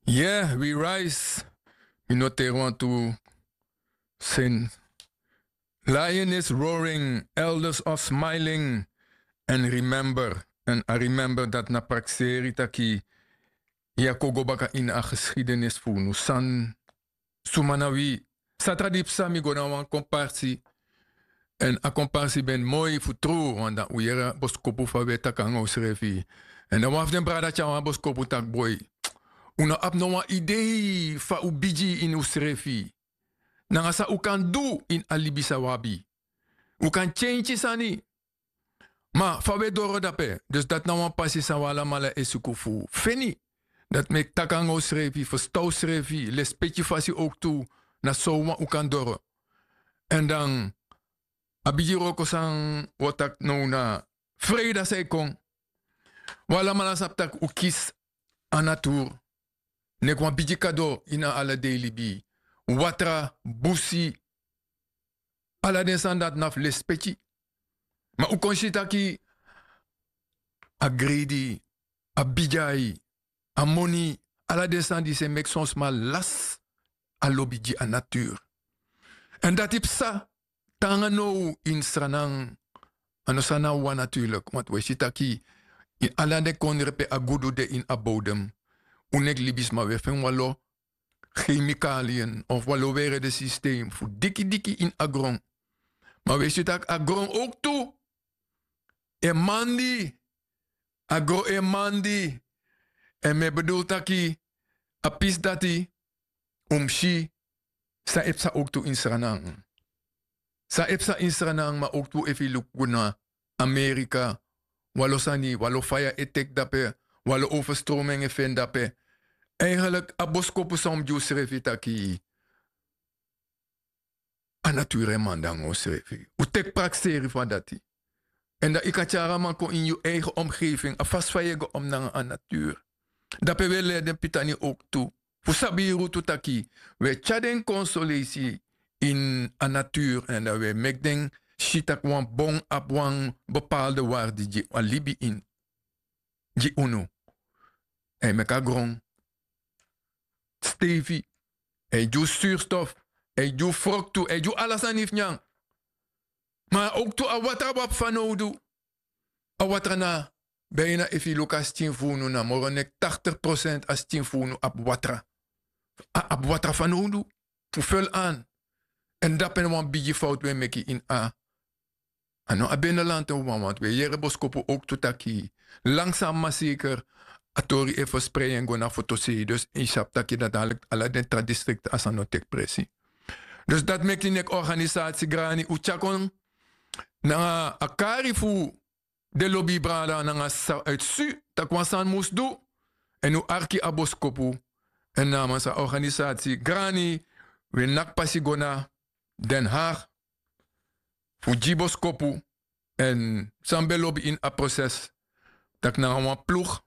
Yeah, we rise. You know, they want to sing. Lion is roaring, elders are smiling. And remember, en I remember dat na praxeri taki, ja kogo baka in a geschiedenis funu. San, sumanawi. Satradipsa mi gona wan komparsi. En a komparsi ben mooi futru, want dan uera boskopu fa weta kango srefi. En dan waf den brada chawa boskopu tak boy. Una abnormal idee fa ubiji in usrefi. Nangasa u kan do in alibisa wabi. U kan change sani. Ma fa we doro dape. Dus dat nou een passie sa wala mala esukufu. Feni. Dat mek takango srefi, verstouw srefi. Les petje fasi ook toe. Na soma u kan doro. En dan abiji roko sang watak nou na vrede say kong. Wala mala saptak u kies a natuur. Nek wan biji kado ina ala daily bi. Watra, busi. Ala den sandat naf lespeci. Ma u konshitaki a greedy, a bijai, a money. Ala den sandi se mek sons ma las a lobiji a natuur. En dat ipsa tanga nou in stranang. Ano sana wa natuurlijk. Want we shitaki in ala de konrepe a gudu de in a bodem. Unek libis ma we fen walo chemicaliën of walo were de systeem. Fu diki in agron. Maar weet je dat agron ook toe? E mandi. Agro e mandi. En me bedoel taki apis dati umshi sa epsa ook toe in Sranang. Sa epsa in Sranang maar ook toe efi lukuna Amerika. Walo sani, walo fire etek dape. Walo overstroming even dape. Eigenlijk, aboskopu som ju srefi taki. A nature mandango srefi. U tek prakseri van dati. En dat ikachara man ko in je eigen omgeving. A vastvaardige om naar a natuur. Dape we leden pitani ook toe. Fu sabiru tu taki. We chaden consolesi in a natuur. En dat we mekden shitak wan bon op wan bepaalde waarde. Die a libi in. Die uno. En meka grond. Stevie, hij doet zuurstof, hij doet fruct toe, hij doet alles aan ifnyang. Maar ook toe a watra wap van oudu. A watra na, bijna if je lukas 10 funu na, moronek 80% as 10 funu ab watra. Ab watra van oudu, vul aan. En dat ben wan bigi fout we meki in a. Ano a binnenland en want we jere boskopu ook toe taki. Langzaam maar zeker. Atori e verspreiding go na fotosee. Dus in Shaptaki dat dadelijk alle den districten as anotek pressie. Dus dat maakt in een organisatie grani uchakon na akari fu de lobby brada na uit su tak wansan moest do en u arki aboskopu en namens de organisatie grani we nak pasigona Den Haag fu jiboskopu en sambe lobby in a proces tak na een ploeg.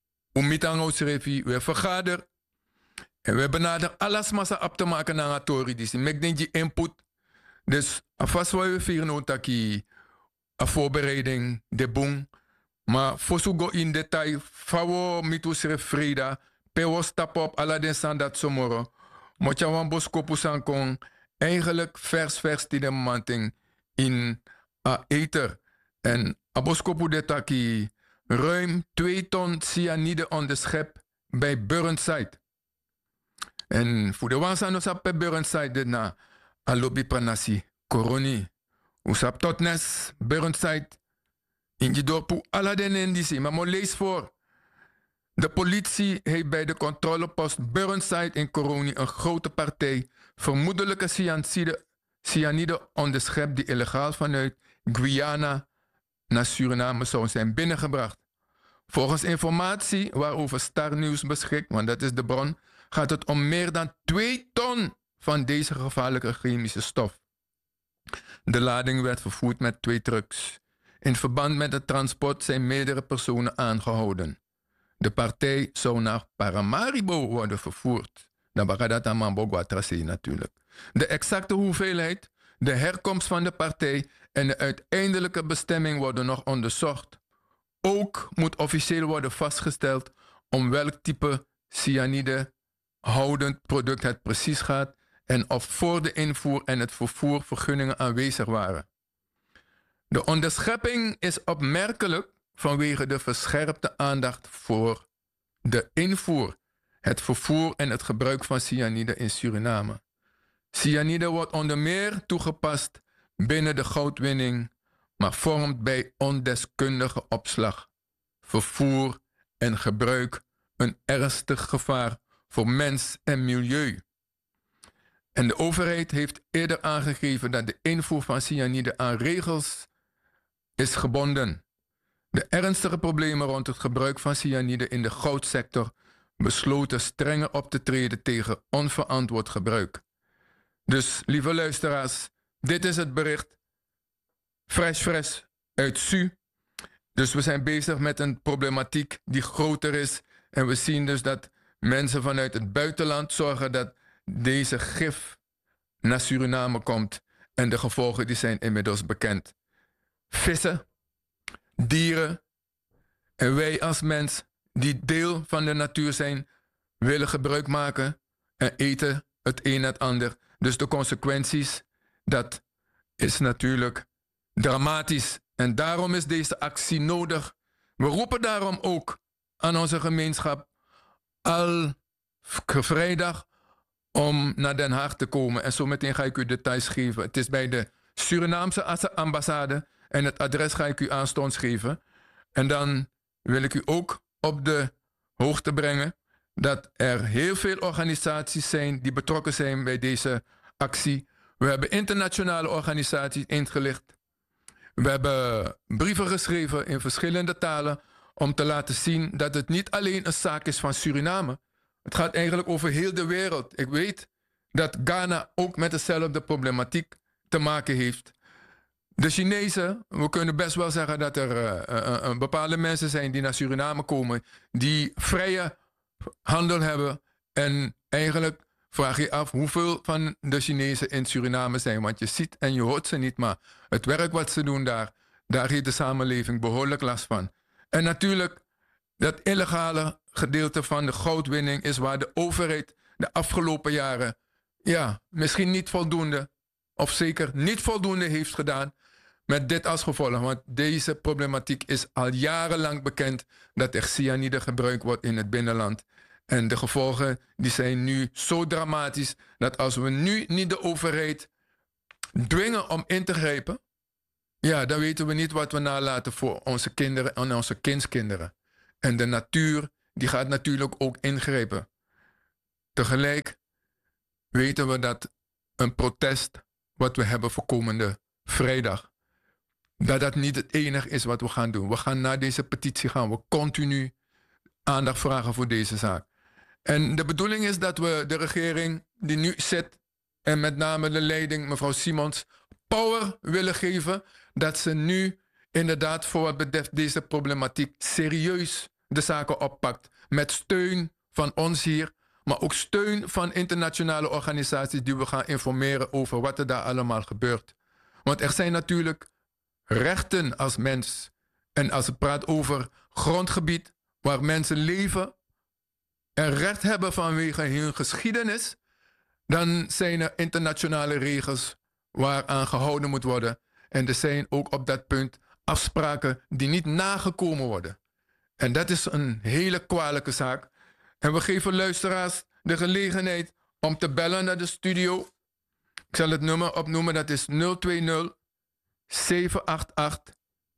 We vergaderen en we benaderen alles massa op te maken naar een tori. Dus ik denk die input. Dus alvast wat we vieren ook dat een voorbereiding, de boom. Maar voor zo go in detail, fawo mitus refreda, pewo stap op, alla den sandat somoro. Moet je wan boskopu sankon, eigenlijk vers die de manting in a eter. En a boskopu de taki. Ruim 2 ton cyanide on de schep bij Burnside. En voor de wansan op bij Burnside na alobi panasi koroni. Usap totnes Burnside in die dorpu ala den indisi. Maar mo lees voor. De politie heeft bij de controlepost Burnside in Koroni een grote partij vermoedelijke cyanide on de schep die illegaal vanuit Guyana naar Suriname zou zijn binnengebracht. Volgens informatie waarover Star News beschikt, want dat is de bron, gaat het om meer dan 2 ton van deze gevaarlijke chemische stof. De lading werd vervoerd met 2 trucks. In verband met het transport zijn meerdere personen aangehouden. De partij zou naar Paramaribo worden vervoerd. Dan bagadat aan Mambogwa Tracé natuurlijk. De exacte hoeveelheid, de herkomst van de partij en de uiteindelijke bestemming worden nog onderzocht. Ook moet officieel worden vastgesteld om welk type cyanide aanhoudend product het precies gaat en of voor de invoer en het vervoer vergunningen aanwezig waren. De onderschepping is opmerkelijk vanwege de verscherpte aandacht voor de invoer, het vervoer en het gebruik van cyanide in Suriname. Cyanide wordt onder meer toegepast binnen de goudwinning, maar vormt bij ondeskundige opslag, vervoer en gebruik een ernstig gevaar voor mens en milieu. En de overheid heeft eerder aangegeven dat de invoer van cyanide aan regels is gebonden. De ernstige problemen rond het gebruik van cyanide in de goudsector besloten strenger op te treden tegen onverantwoord gebruik. Dus, lieve luisteraars, dit is het bericht fresh uit SU. Dus we zijn bezig met een problematiek die groter is. En we zien dus dat mensen vanuit het buitenland zorgen dat deze gif naar Suriname komt. En de gevolgen die zijn inmiddels bekend. Vissen, dieren en wij als mens die deel van de natuur zijn, willen gebruik maken en eten het een en het ander. Dus de consequenties, dat is natuurlijk dramatisch. En daarom is deze actie nodig. We roepen daarom ook aan onze gemeenschap al vrijdag om naar Den Haag te komen. En zometeen ga ik u details geven. Het is bij de Surinaamse ambassade en het adres ga ik u aanstonds geven. En dan wil ik u ook op de hoogte brengen dat er heel veel organisaties zijn die betrokken zijn bij deze actie. We hebben internationale organisaties ingelicht. We hebben brieven geschreven in verschillende talen om te laten zien dat het niet alleen een zaak is van Suriname. Het gaat eigenlijk over heel de wereld. Ik weet dat Ghana ook met dezelfde problematiek te maken heeft. De Chinezen, we kunnen best wel zeggen dat er bepaalde mensen zijn die naar Suriname komen, die vrije handel hebben. En eigenlijk vraag je af hoeveel van de Chinezen in Suriname zijn. Want je ziet en je hoort ze niet, maar het werk wat ze doen daar heeft de samenleving behoorlijk last van. En natuurlijk, dat illegale gedeelte van de goudwinning is waar de overheid de afgelopen jaren, misschien niet voldoende, of zeker niet voldoende heeft gedaan. Met dit als gevolg, want deze problematiek is al jarenlang bekend dat er cyanide gebruikt wordt in het binnenland. En de gevolgen die zijn nu zo dramatisch dat als we nu niet de overheid dwingen om in te grijpen, dan weten we niet wat we nalaten voor onze kinderen en onze kindskinderen. En de natuur die gaat natuurlijk ook ingrijpen. Tegelijk weten we dat een protest wat we hebben voor komende vrijdag, dat niet het enige is wat we gaan doen. We gaan na deze petitie continu aandacht vragen voor deze zaak. En de bedoeling is dat we de regering die nu zit, en met name de leiding, mevrouw Simons, power willen geven, dat ze nu inderdaad voor wat betreft deze problematiek serieus de zaken oppakt. Met steun van ons hier, maar ook steun van internationale organisaties die we gaan informeren over wat er daar allemaal gebeurt. Want er zijn natuurlijk rechten als mens. En als het praat over grondgebied waar mensen leven en recht hebben vanwege hun geschiedenis, dan zijn er internationale regels waaraan gehouden moet worden. En er zijn ook op dat punt afspraken die niet nagekomen worden. En dat is een hele kwalijke zaak. En we geven luisteraars de gelegenheid om te bellen naar de studio. Ik zal het nummer opnoemen, dat is 020 788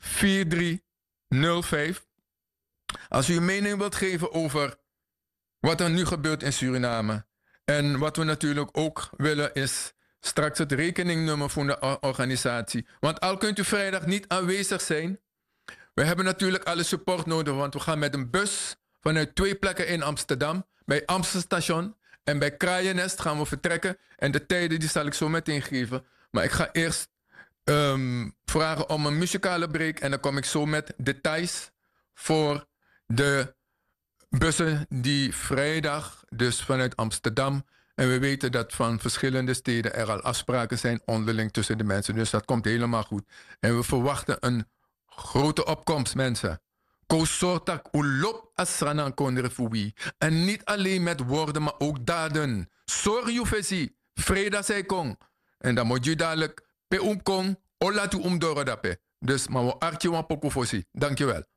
4305. Als u uw mening wilt geven over wat er nu gebeurt in Suriname. En wat we natuurlijk ook willen is straks het rekeningnummer voor de organisatie. Want al kunt u vrijdag niet aanwezig zijn. We hebben natuurlijk alle support nodig, want we gaan met een bus vanuit 2 plekken in Amsterdam. Bij Amstelstation en bij Kraaiennest gaan we vertrekken. En de tijden die zal ik zo meteen geven. Maar ik ga eerst vragen om een muzikale break. En dan kom ik zo met details voor de bussen die vrijdag, dus vanuit Amsterdam. En we weten dat van verschillende steden er al afspraken zijn onderling tussen de mensen. Dus dat komt helemaal goed. En we verwachten een grote opkomst, mensen. Ko sortak u lop asranan kondre fuwi. En niet alleen met woorden, maar ook daden. Zorg je fesi. Vreda zij kon. En dan moet je dadelijk pe omkong. O laat u omdoro dape. Dus maar we artje wan poku fosi. Dankjewel.